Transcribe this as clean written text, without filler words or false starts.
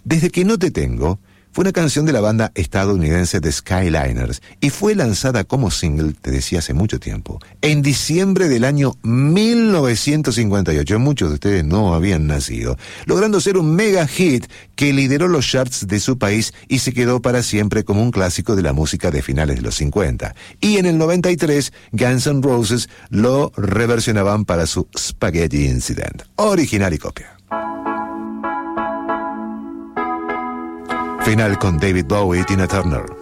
Desde que no te tengo fue una canción de la banda estadounidense The Skyliners y fue lanzada como single, te decía hace mucho tiempo, en diciembre del año 1958. Muchos de ustedes no habían nacido, logrando ser un mega hit que lideró los charts de su país y se quedó para siempre como un clásico de la música de finales de los 50. Y en el 93, Guns N' Roses lo reversionaban para su Spaghetti Incident, original y copia. Final con David Bowie y Tina Turner.